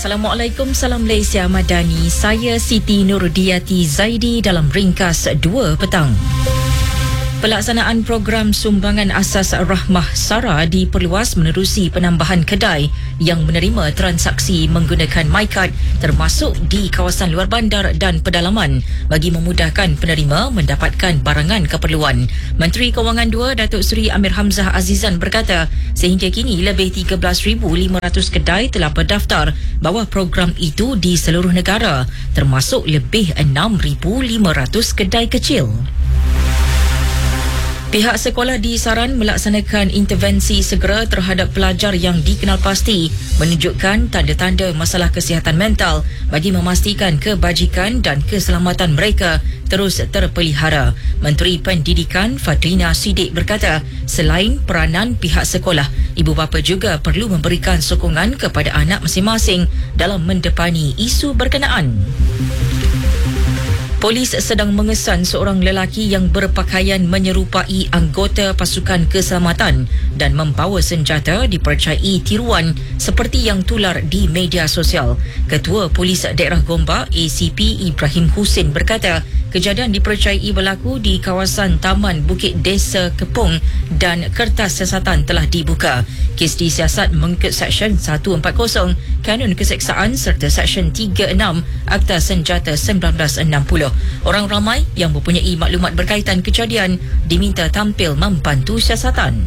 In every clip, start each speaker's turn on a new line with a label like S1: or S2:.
S1: Assalamualaikum, salam Malaysia Madani. Saya Siti Nurdiati Zaidi dalam ringkas 2 petang. Pelaksanaan program sumbangan asas rahmah SARA diperluas menerusi penambahan kedai yang menerima transaksi menggunakan MyCard termasuk di kawasan luar bandar dan pedalaman bagi memudahkan penerima mendapatkan barangan keperluan. Menteri Kewangan 2 Datuk Seri Amir Hamzah Azizan berkata sehingga kini lebih 13,500 kedai telah berdaftar bawah program itu di seluruh negara termasuk lebih 6,500 kedai kecil. Pihak sekolah disaran melaksanakan intervensi segera terhadap pelajar yang dikenal pasti menunjukkan tanda-tanda masalah kesihatan mental bagi memastikan kebajikan dan keselamatan mereka terus terpelihara. Menteri Pendidikan Fadrina Siddiq berkata, selain peranan pihak sekolah, ibu bapa juga perlu memberikan sokongan kepada anak masing-masing dalam mendepani isu berkenaan. Polis sedang mengesan seorang lelaki yang berpakaian menyerupai anggota pasukan keselamatan dan membawa senjata dipercayai tiruan seperti yang tular di media sosial. Ketua Polis Daerah Gombak ACP Ibrahim Husin berkata, kejadian dipercayai berlaku di kawasan Taman Bukit Desa Kepung dan kertas siasatan telah dibuka. Kes disiasat mengikut Seksyen 140 Kanun Keseksaan serta Seksyen 36 Akta Senjata 1960. Orang ramai yang mempunyai maklumat berkaitan kejadian diminta tampil membantu siasatan.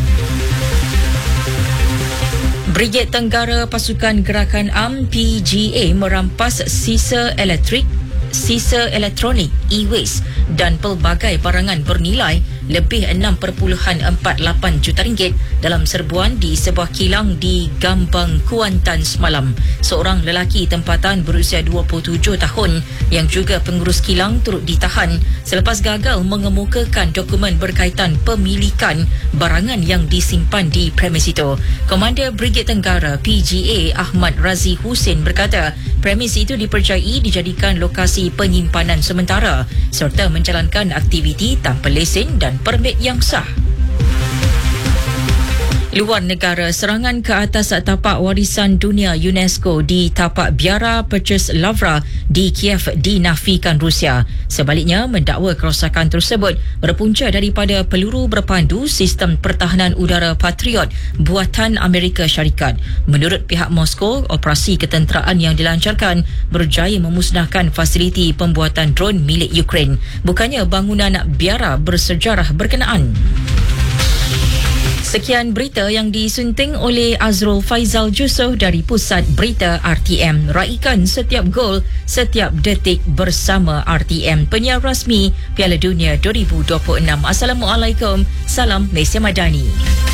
S1: Brigade Tenggara Pasukan Gerakan Am PGA merampas sisa elektronik, e-waste dan pelbagai barangan bernilai lebih 6.48 juta ringgit dalam serbuan di sebuah kilang di Gambang, Kuantan semalam. Seorang lelaki tempatan berusia 27 tahun yang juga pengurus kilang turut ditahan selepas gagal mengemukakan dokumen berkaitan pemilikan barangan yang disimpan di premis itu. Komander Brigade Tenggara PGA Ahmad Razi Husin berkata, premis itu dipercayai dijadikan lokasi penyimpanan sementara serta menjalankan aktiviti tanpa lesen dan permit yang sah. Luar negara, serangan ke atas tapak warisan dunia UNESCO di tapak biara Petrus Lavra di Kiev dinafikan Rusia. Sebaliknya, mendakwa kerosakan tersebut berpunca daripada peluru berpandu sistem pertahanan udara Patriot buatan Amerika Syarikat. Menurut pihak Moskow, operasi ketenteraan yang dilancarkan berjaya memusnahkan fasiliti pembuatan drone milik Ukraine. Bukannya bangunan biara bersejarah berkenaan. Sekian berita yang disunting oleh Azrul Faizal Jusoh dari Pusat Berita RTM. Raikan setiap gol, setiap detik bersama RTM, penyiar rasmi Piala Dunia 2026. Assalamualaikum, salam Malaysia Madani.